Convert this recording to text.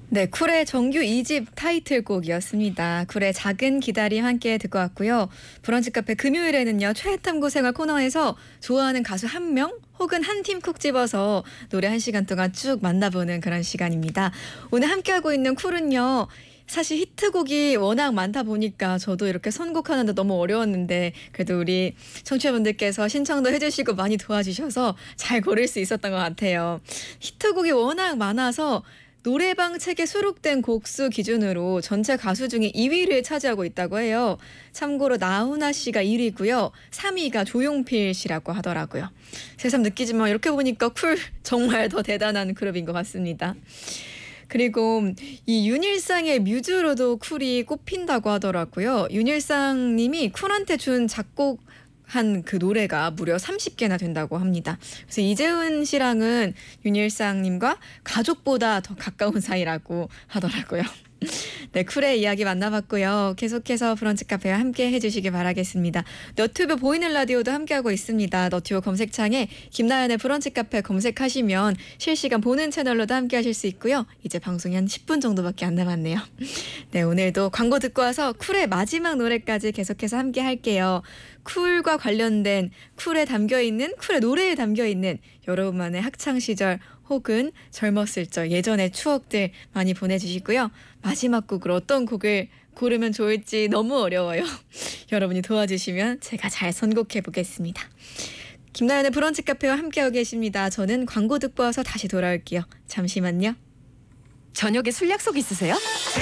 네, 쿨의 정규 2집 타이틀곡이었습니다. 쿨의 작은 기다림 함께 듣고 왔고요. 브런치 카페 금요일에는요. 최애탐구 생활 코너에서 좋아하는 가수 한 명 혹은 한 팀 콕 집어서 노래 1시간 동안 쭉 만나보는 그런 시간입니다. 오늘 함께하고 있는 쿨은요. 사실 히트곡이 워낙 많다 보니까 저도 이렇게 선곡하는데 너무 어려웠는데 그래도 우리 청취자분들께서 신청도 해주시고 많이 도와주셔서 잘 고를 수 있었던 것 같아요. 히트곡이 워낙 많아서 노래방 책에 수록된 곡수 기준으로 전체 가수 중에 2위를 차지하고 있다고 해요. 참고로 나훈아 씨가 1위고요. 3위가 조용필 씨라고 하더라고요. 새삼 느끼지만 이렇게 보니까 쿨 정말 더 대단한 그룹인 것 같습니다. 그리고 이 윤일상의 뮤즈로도 쿨이 꼽힌다고 하더라고요. 윤일상 님이 쿨한테 준 작곡 한 그 노래가 무려 30개나 된다고 합니다. 그래서 이재훈 씨랑은 윤일상 님과 가족보다 더 가까운 사이라고 하더라고요. 네, 쿨의 이야기 만나봤고요. 계속해서 브런치 카페와 함께 해주시기 바라겠습니다. 너튜브 보이는 라디오도 함께하고 있습니다. 너튜브 검색창에 김나연의 브런치 카페 검색하시면 실시간 보는 채널로도 함께하실 수 있고요. 이제 방송이 한 10분 정도밖에 안 남았네요. 네, 오늘도 광고 듣고 와서 쿨의 마지막 노래까지 계속해서 함께 할게요. 쿨과 관련된 쿨에 담겨있는 쿨의 노래에 담겨있는 여러분만의 학창시절 혹은 젊었을 적 예전의 추억들 많이 보내주시고요. 마지막 곡으로 어떤 곡을 고르면 좋을지 너무 어려워요. 여러분이 도와주시면 제가 잘 선곡해 보겠습니다. 김나연의 브런치 카페와 함께하고 계십니다. 저는 광고 듣고 와서 다시 돌아올게요. 잠시만요. 저녁에 술 약속 있으세요?